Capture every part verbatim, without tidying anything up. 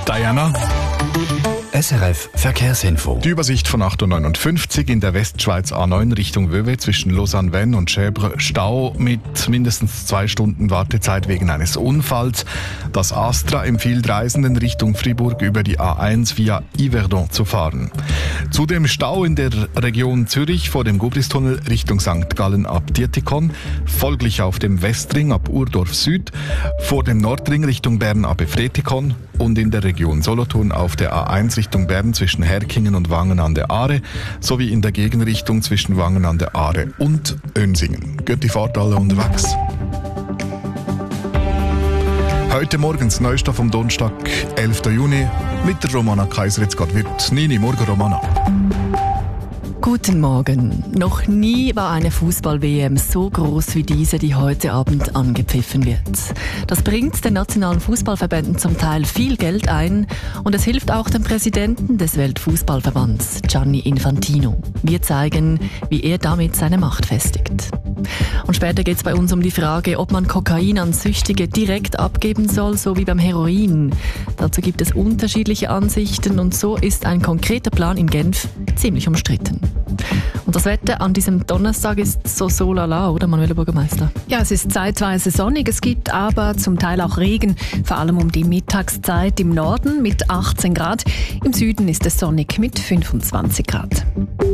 Diana. S R F Verkehrsinfo. Die Übersicht von acht Uhr neunundfünfzig in der Westschweiz A neun Richtung Vevey zwischen Lausanne-Vennes und Chèvres Stau mit mindestens zwei Stunden Wartezeit wegen eines Unfalls. Das Astra empfiehlt Reisenden Richtung Fribourg über die A eins via Yverdon zu fahren. Zudem Stau in der Region Zürich vor dem Gubristunnel Richtung Sankt Gallen ab Dietikon, folglich auf dem Westring ab Urdorf Süd, vor dem Nordring Richtung Bern ab Efretikon und in der Region Solothurn auf der A eins Richtung Bern zwischen Herkingen und Wangen an der Aare sowie in der Gegenrichtung zwischen Wangen an der Aare und Önsingen. Geht die Fahrt alle unterwegs? Heute morgens Neustart vom Donnerstag, elften Juni, mit der Romana Kaiseritz-Gott-Wirt. Nini, morgen Romana. Guten Morgen. Noch nie war eine Fußball-W M so groß wie diese, die heute Abend angepfiffen wird. Das bringt den nationalen Fußballverbänden zum Teil viel Geld ein und es hilft auch dem Präsidenten des Weltfußballverbands, Gianni Infantino. Wir zeigen, wie er damit seine Macht festigt. Und später geht es bei uns um die Frage, ob man Kokain an Süchtige direkt abgeben soll, so wie beim Heroin. Dazu gibt es unterschiedliche Ansichten und so ist ein konkreter Plan in Genf ziemlich umstritten. Und das Wetter an diesem Donnerstag ist so so lala, oder Manuela Bürgermeister? Ja, es ist zeitweise sonnig, es gibt aber zum Teil auch Regen, vor allem um die Mittagszeit im Norden mit achtzehn Grad. Im Süden ist es sonnig mit fünfundzwanzig Grad.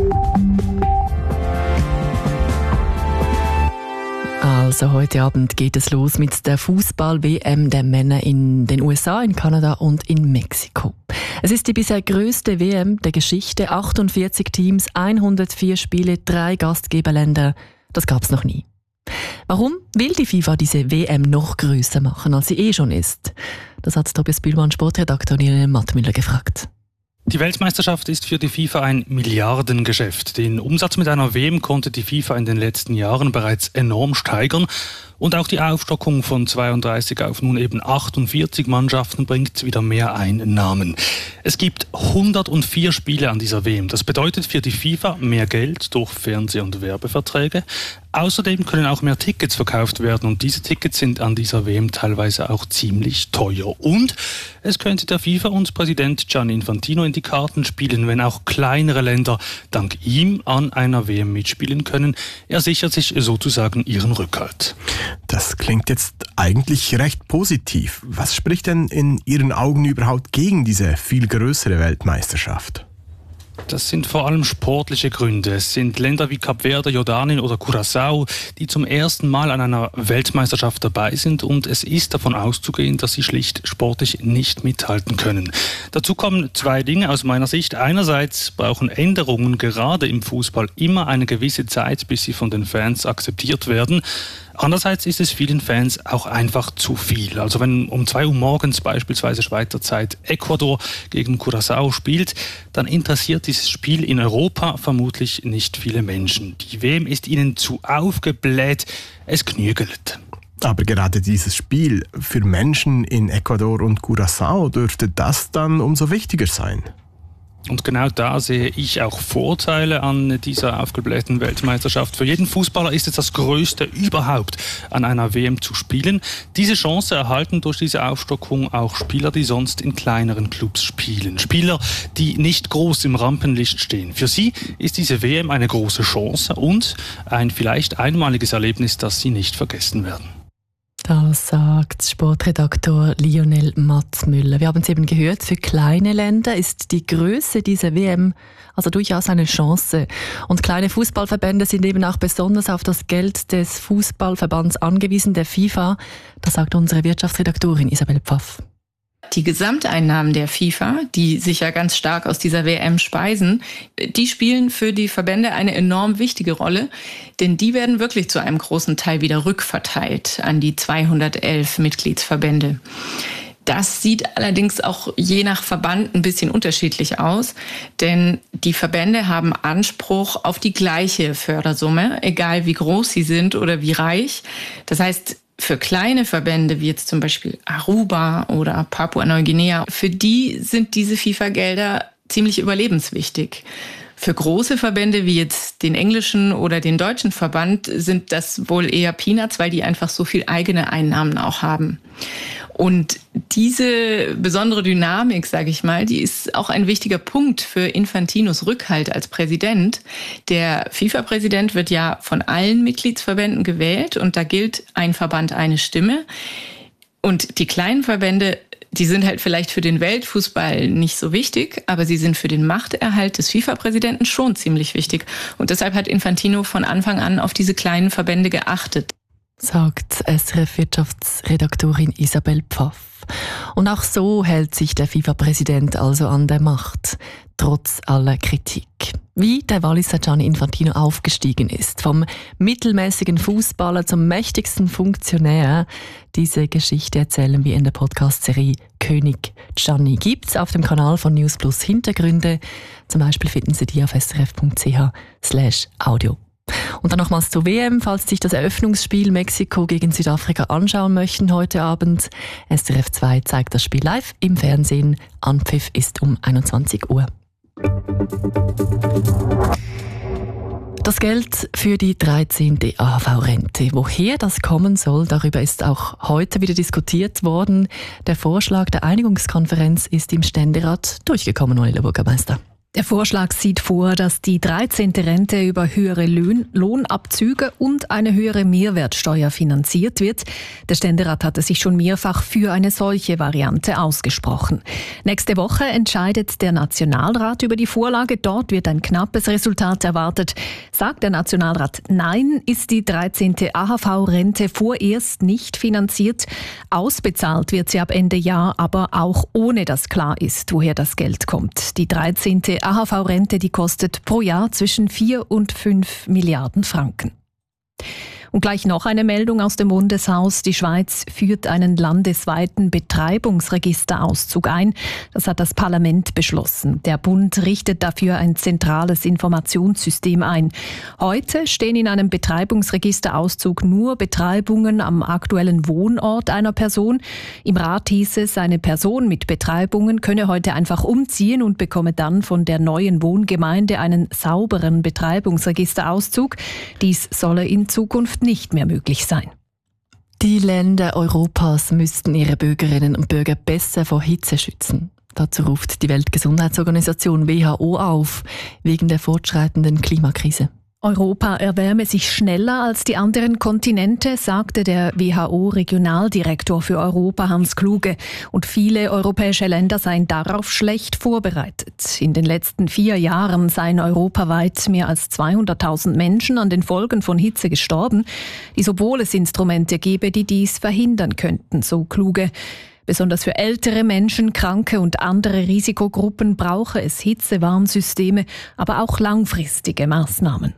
Also heute Abend geht es los mit der Fußball-W M der Männer in den U S A, in Kanada und in Mexiko. Es ist die bisher größte W M der Geschichte. achtundvierzig Teams, hundertvier Spiele, drei Gastgeberländer. Das gab es noch nie. Warum will die FIFA diese W M noch größer machen, als sie eh schon ist? Das hat Tobias Bühlmann, Sportredakteur, und Irene Mattmüller gefragt. Die Weltmeisterschaft ist für die FIFA ein Milliardengeschäft. Den Umsatz mit einer W M konnte die FIFA in den letzten Jahren bereits enorm steigern. Und auch die Aufstockung von zweiunddreißig auf nun eben achtundvierzig Mannschaften bringt wieder mehr Einnahmen. Es gibt hundertvier Spiele an dieser W M. Das bedeutet für die FIFA mehr Geld durch Fernseh- und Werbeverträge. Außerdem können auch mehr Tickets verkauft werden und diese Tickets sind an dieser W M teilweise auch ziemlich teuer. Und es könnte der FIFA und Präsident Gianni Infantino in die Karten spielen, wenn auch kleinere Länder dank ihm an einer W M mitspielen können. Er sichert sich sozusagen ihren Rückhalt. Das klingt jetzt eigentlich recht positiv. Was spricht denn in Ihren Augen überhaupt gegen diese viel größere Weltmeisterschaft? Das sind vor allem sportliche Gründe. Es sind Länder wie Kap Verde, Jordanien oder Curaçao, die zum ersten Mal an einer Weltmeisterschaft dabei sind und es ist davon auszugehen, dass sie schlicht sportlich nicht mithalten können. Dazu kommen zwei Dinge aus meiner Sicht. Einerseits brauchen Änderungen gerade im Fußball immer eine gewisse Zeit, bis sie von den Fans akzeptiert werden. Andererseits ist es vielen Fans auch einfach zu viel. Also wenn um zwei Uhr morgens beispielsweise Schweizer Zeit Ecuador gegen Curaçao spielt, dann interessiert dieses Spiel in Europa vermutlich nicht viele Menschen. Die W M ist ihnen zu aufgebläht, es knügelt. Aber gerade dieses Spiel für Menschen in Ecuador und Curaçao dürfte das dann umso wichtiger sein. Und genau da sehe ich auch Vorteile an dieser aufgeblähten Weltmeisterschaft. Für jeden Fußballer ist es das Größte überhaupt, an einer W M zu spielen. Diese Chance erhalten durch diese Aufstockung auch Spieler, die sonst in kleineren Clubs spielen. Spieler, die nicht groß im Rampenlicht stehen. Für sie ist diese W M eine große Chance und ein vielleicht einmaliges Erlebnis, das sie nicht vergessen werden. Das sagt Sportredaktor Lionel Mattmüller. Wir haben es eben gehört, für kleine Länder ist die Größe dieser W M also durchaus eine Chance. Und kleine Fußballverbände sind eben auch besonders auf das Geld des Fußballverbands angewiesen, der FIFA. Das sagt unsere Wirtschaftsredaktorin Isabel Pfaff. Die Gesamteinnahmen der FIFA, die sich ja ganz stark aus dieser W M speisen, die spielen für die Verbände eine enorm wichtige Rolle, denn die werden wirklich zu einem großen Teil wieder rückverteilt an die zweihundertelf Mitgliedsverbände. Das sieht allerdings auch je nach Verband ein bisschen unterschiedlich aus, denn die Verbände haben Anspruch auf die gleiche Fördersumme, egal wie groß sie sind oder wie reich. Das heißt, für kleine Verbände wie jetzt zum Beispiel Aruba oder Papua-Neuguinea, für die sind diese FIFA-Gelder ziemlich überlebenswichtig. Für große Verbände wie jetzt den englischen oder den deutschen Verband sind das wohl eher Peanuts, weil die einfach so viel eigene Einnahmen auch haben. Und diese besondere Dynamik, sage ich mal, die ist auch ein wichtiger Punkt für Infantinos Rückhalt als Präsident. Der FIFA-Präsident wird ja von allen Mitgliedsverbänden gewählt und da gilt ein Verband, eine Stimme. Und die kleinen Verbände, die sind halt vielleicht für den Weltfußball nicht so wichtig, aber sie sind für den Machterhalt des FIFA-Präsidenten schon ziemlich wichtig. Und deshalb hat Infantino von Anfang an auf diese kleinen Verbände geachtet. Sagt S R F-Wirtschaftsredaktorin Isabel Pfaff. Und auch so hält sich der FIFA-Präsident also an der Macht, trotz aller Kritik. Wie der Walliser Gianni Infantino aufgestiegen ist, vom mittelmäßigen Fußballer zum mächtigsten Funktionär, diese Geschichte erzählen wir in der Podcast-Serie König Gianni. Gibt's auf dem Kanal von News Plus Hintergründe. Zum Beispiel finden Sie die auf srf.ch slash audio. Und dann nochmals zur W M, falls Sie sich das Eröffnungsspiel Mexiko gegen Südafrika anschauen möchten heute Abend. S R F zwei zeigt das Spiel live im Fernsehen. Anpfiff ist um einundzwanzig Uhr. Das Geld für die dreizehnte A H V-Rente. Woher das kommen soll, darüber ist auch heute wieder diskutiert worden. Der Vorschlag der Einigungskonferenz ist im Ständerat durchgekommen, Noelle Bürgermeister. Der Vorschlag sieht vor, dass die dreizehnte Rente über höhere Lohn- Lohnabzüge und eine höhere Mehrwertsteuer finanziert wird. Der Ständerat hatte sich schon mehrfach für eine solche Variante ausgesprochen. Nächste Woche entscheidet der Nationalrat über die Vorlage. Dort wird ein knappes Resultat erwartet. Sagt der Nationalrat Nein, ist die dreizehnte A H V-Rente vorerst nicht finanziert. Ausbezahlt wird sie ab Ende Jahr, aber auch ohne dass klar ist, woher das Geld kommt. Die dreizehnte A H V-Rente, die kostet pro Jahr zwischen vier und fünf Milliarden Franken. Und gleich noch eine Meldung aus dem Bundeshaus. Die Schweiz führt einen landesweiten Betreibungsregisterauszug ein. Das hat das Parlament beschlossen. Der Bund richtet dafür ein zentrales Informationssystem ein. Heute stehen in einem Betreibungsregisterauszug nur Betreibungen am aktuellen Wohnort einer Person. Im Rat hieß es, eine Person mit Betreibungen könne heute einfach umziehen und bekomme dann von der neuen Wohngemeinde einen sauberen Betreibungsregisterauszug. Dies solle in Zukunft nicht mehr möglich sein. Die Länder Europas müssten ihre Bürgerinnen und Bürger besser vor Hitze schützen. Dazu ruft die Weltgesundheitsorganisation W H O auf, wegen der fortschreitenden Klimakrise. Europa erwärme sich schneller als die anderen Kontinente, sagte der W H O-Regionaldirektor für Europa Hans Kluge. Und viele europäische Länder seien darauf schlecht vorbereitet. In den letzten vier Jahren seien europaweit mehr als zweihunderttausend Menschen an den Folgen von Hitze gestorben, dies obwohl es Instrumente gäbe, die dies verhindern könnten, so Kluge. Besonders für ältere Menschen, Kranke und andere Risikogruppen brauche es Hitzewarnsysteme, aber auch langfristige Maßnahmen.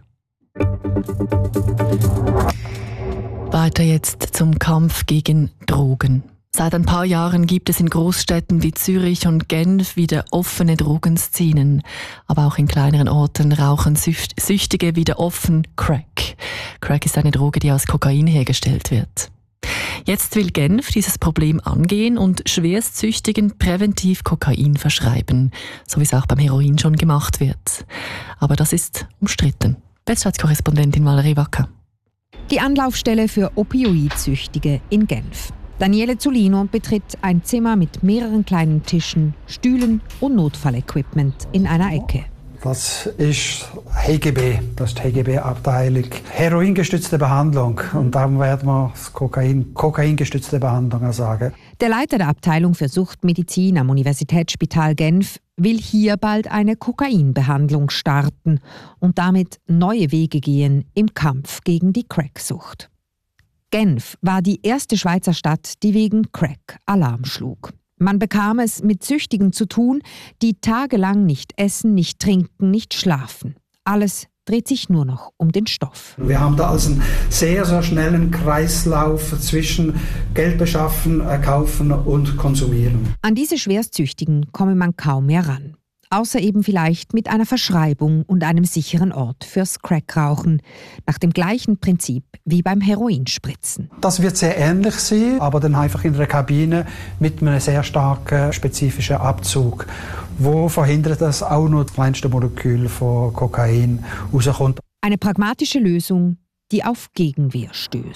Weiter jetzt zum Kampf gegen Drogen. Seit ein paar Jahren gibt es in Großstädten wie Zürich und Genf wieder offene Drogenszenen. Aber auch in kleineren Orten rauchen Süchtige wieder offen Crack. Crack ist eine Droge, die aus Kokain hergestellt wird. Jetzt will Genf dieses Problem angehen und Schwerstsüchtigen präventiv Kokain verschreiben, so wie es auch beim Heroin schon gemacht wird. Aber das ist umstritten. Westschweiz-Korrespondentin Valerie Wacker. Die Anlaufstelle für Opioidsüchtige in Genf. Daniele Zulino betritt ein Zimmer mit mehreren kleinen Tischen, Stühlen und Notfallequipment in einer Ecke. Das ist H G B, das ist die H G B-Abteilung. Heroingestützte Behandlung. Und darum werden wir das Kokain, kokaingestützte Behandlung sagen. Der Leiter der Abteilung für Suchtmedizin am Universitätsspital Genf will hier bald eine Kokainbehandlung starten und damit neue Wege gehen im Kampf gegen die Cracksucht. Genf war die erste Schweizer Stadt, die wegen Crack Alarm schlug. Man bekam es mit Süchtigen zu tun, die tagelang nicht essen, nicht trinken, nicht schlafen. Alles dreht sich nur noch um den Stoff. Wir haben da also einen sehr, sehr schnellen Kreislauf zwischen Geld beschaffen, kaufen und konsumieren. An diese Schwerstsüchtigen komme man kaum mehr ran. Außer eben vielleicht mit einer Verschreibung und einem sicheren Ort fürs Crackrauchen. Nach dem gleichen Prinzip wie beim Heroinspritzen. Das wird sehr ähnlich sein, aber dann einfach in einer Kabine mit einem sehr starken spezifischen Abzug, wo verhindert, dass auch nur das kleinste Molekül von Kokain rauskommt. Eine pragmatische Lösung, die auf Gegenwehr stößt.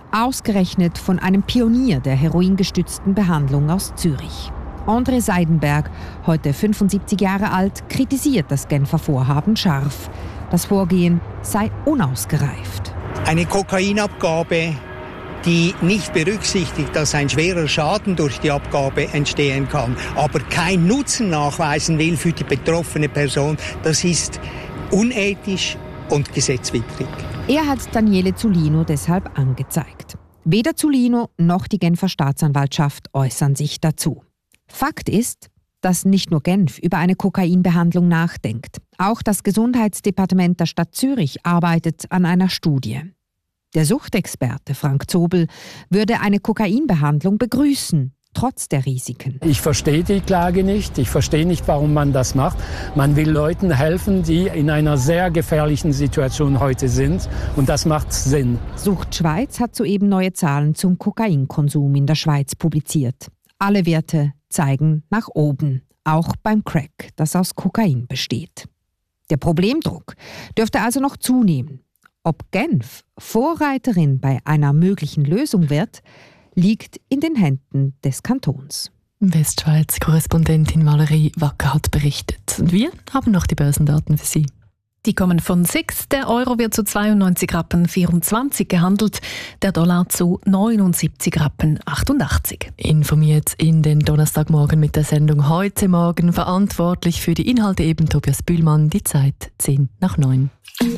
Ausgerechnet von einem Pionier der heroingestützten Behandlung aus Zürich. André Seidenberg, heute fünfundsiebzig Jahre alt, kritisiert das Genfer Vorhaben scharf. Das Vorgehen sei unausgereift. Eine Kokainabgabe, die nicht berücksichtigt, dass ein schwerer Schaden durch die Abgabe entstehen kann, aber keinen Nutzen nachweisen will für die betroffene Person, das ist unethisch und gesetzwidrig. Er hat Daniele Zulino deshalb angezeigt. Weder Zulino noch die Genfer Staatsanwaltschaft äußern sich dazu. Fakt ist, dass nicht nur Genf über eine Kokainbehandlung nachdenkt. Auch das Gesundheitsdepartement der Stadt Zürich arbeitet an einer Studie. Der Suchtexperte Frank Zobel würde eine Kokainbehandlung begrüßen, trotz der Risiken. Ich verstehe die Klage nicht. Ich verstehe nicht, warum man das macht. Man will Leuten helfen, die in einer sehr gefährlichen Situation heute sind. Und das macht Sinn. Sucht Schweiz hat soeben neue Zahlen zum Kokainkonsum in der Schweiz publiziert. Alle Werte zeigen nach oben, auch beim Crack, das aus Kokain besteht. Der Problemdruck dürfte also noch zunehmen. Ob Genf Vorreiterin bei einer möglichen Lösung wird, liegt in den Händen des Kantons. Westschweiz-Korrespondentin Valerie Wacker hat berichtet. Und wir haben noch die Börsendaten für Sie. Die kommen von S I X. Der Euro wird zu zweiundneunzig Rappen vierundzwanzig gehandelt, der Dollar zu neunundsiebzig Rappen achtundachtzig. Informiert in den Donnerstagmorgen mit der Sendung «Heute Morgen». Verantwortlich für die Inhalte eben Tobias Bühlmann. Die Zeit zehn nach neun.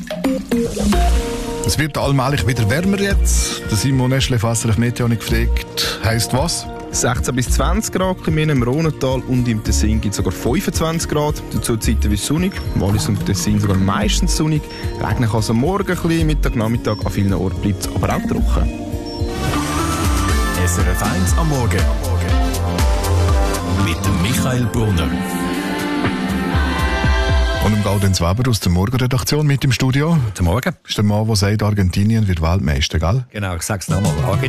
Es wird allmählich wieder wärmer jetzt. Der Simon Eschle-Fasser auf Meteonik gefragt. Heisst was? sechzehn bis zwanzig Grad, mehr im Rhonental und im Tessin gibt es sogar fünfundzwanzig Grad. Dazu zeitweise sonnig, Wallis und Tessin sogar meistens sonnig. Regnen kann es am Morgen ein bisschen, Mittag, Nachmittag, an vielen Orten bleibt es aber auch trocken. S R F eins am Morgen mit dem Michael Brunner. Und im Gaudenz Weber aus der Morgenredaktion mit im Studio. Guten Morgen. Das ist der Mann, der sagt, Argentinien wird Weltmeister, gell? Genau, ich sag's nochmal.